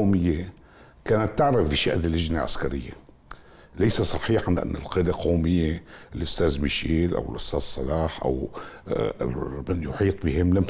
قومية كانت تعرف بشأن اللجنة العسكرية. ليس صحيحا أن القيادة القومية الأستاذ ميشيل أو الأستاذ صلاح أو من يحيط بهم لم